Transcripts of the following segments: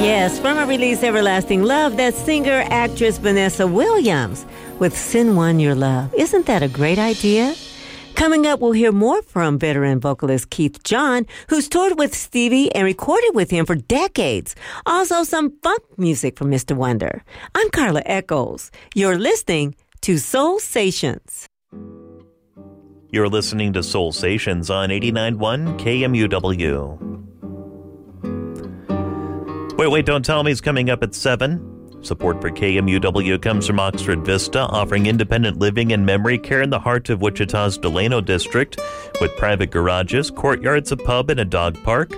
Yes, from her release Everlasting Love, that's singer-actress Vanessa Williams with Send One Your Love. Isn't that a great idea? Coming up, we'll hear more from veteran vocalist Keith John, who's toured with Stevie and recorded with him for decades. Also, some funk music from Mr. Wonder. I'm Carla Echols. You're listening to Soul Stations. You're listening to Soul Stations on 89.1 KMUW. Wait, Don't Tell Me is coming up at 7. Support for KMUW comes from Oxford Vista, offering independent living and memory care in the heart of Wichita's Delano District, with private garages, courtyards, a pub, and a dog park.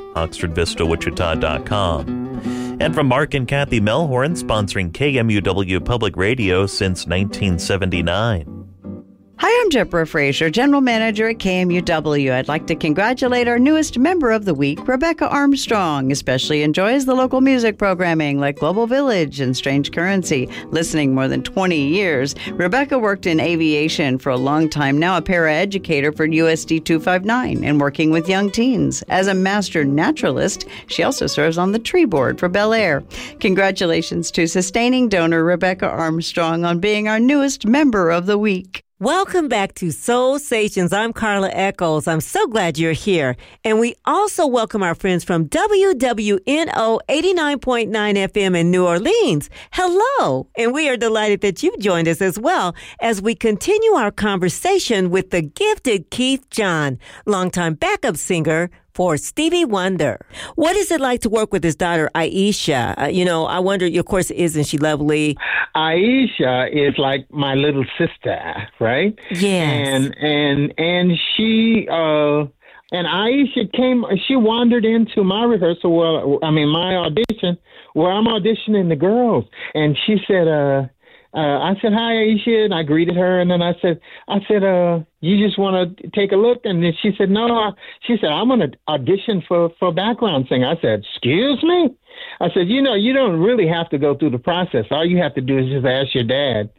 OxfordVistaWichita.com. And from Mark and Kathy Melhorn, sponsoring KMUW Public Radio since 1979. Hi, I'm Deborah Frazier, General Manager at KMUW. I'd like to congratulate our newest member of the week, Rebecca Armstrong. Especially enjoys the local music programming like Global Village and Strange Currency. Listening more than 20 years, Rebecca worked in aviation for a long time, now a paraeducator for USD 259 and working with young teens. As a master naturalist, she also serves on the tree board for Bel Air. Congratulations to sustaining donor Rebecca Armstrong on being our newest member of the week. Welcome back to Soul Stations. I'm Carla Echols. I'm so glad you're here. And we also welcome our friends from WWNO 89.9 FM in New Orleans. Hello. And we are delighted that you joined us as well as we continue our conversation with the gifted Keith John, longtime backup singer for Stevie Wonder. What is it like to work with his daughter, Aisha? I wonder, of course, isn't she lovely? Aisha is like my little sister, right? Yes. And she, and Aisha she wandered into my rehearsal, my audition, where I'm auditioning the girls. And she said, I said, hi, Aisha, and I greeted her, and then I said, you just want to take a look? And then she said, no. She said, I'm going to audition for background singer. I said, excuse me? I said, you don't really have to go through the process. All you have to do is just ask your dad.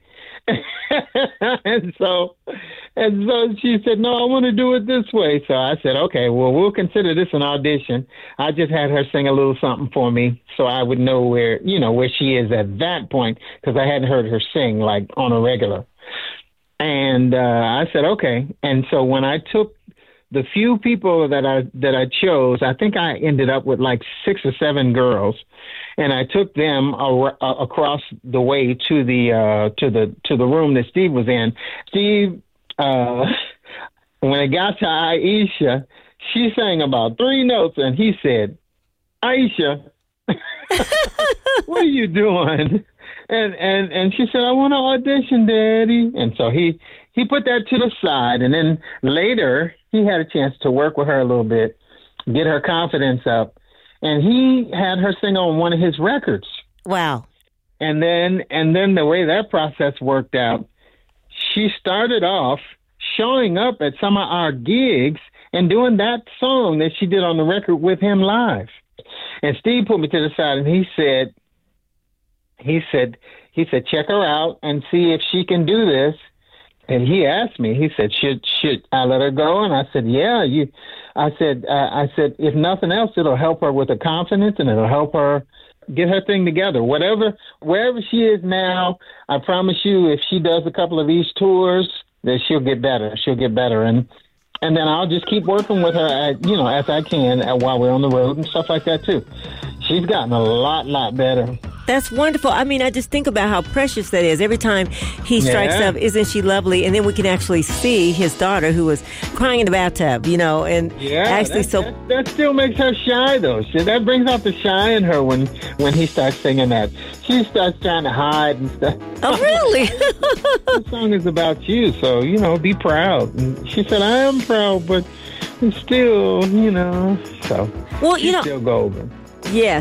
and so she said, no, I want to do it this way. So I said, okay, well, we'll consider this an audition. I just had her sing a little something for me so I would know where she is at that point, because I hadn't heard her sing like on a regular. And I said, okay. And so when I took the few people that I chose, I think I ended up with like 6 or 7 girls, and I took them across the way to the room that Steve was in. Steve, when it got to Aisha, she sang about 3 notes, and he said, Aisha, what are you doing? And she said, I want to audition, Daddy. And so he put that to the side. And then later, he had a chance to work with her a little bit, get her confidence up. And he had her sing on one of his records. Wow. And then the way that process worked out, she started off showing up at some of our gigs and doing that song that she did on the record with him live. And Steve put me to the side, and he said, check her out and see if she can do this. And he asked me, he said, should I let her go? And I said, yeah. I said, if nothing else, it'll help her with her confidence, and it'll help her get her thing together. Wherever she is now, I promise you, if she does a couple of these tours, that she'll get better. She'll get better. And then I'll just keep working with her, as I can while we're on the road and stuff like that too. She's gotten a lot better. That's wonderful. I mean, I just think about how precious that is. Every time he strikes up, isn't she lovely? And then we can actually see his daughter, who was crying in the bathtub, and actually that still makes her shy, though. That brings out the shy in her when he starts singing that. She starts trying to hide and stuff. Oh, really? The song is about you, so, be proud. And she said, I am proud, but still, so. Well, she's still golden. Yes.